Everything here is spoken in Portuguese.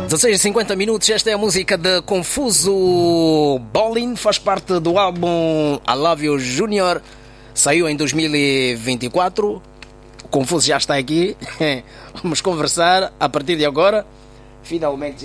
16h50 minutos, esta é a música de Confuso Bowling, faz parte do álbum I Love You Junior, saiu em 2024. O Confuso já está aqui, vamos conversar a partir de agora, finalmente.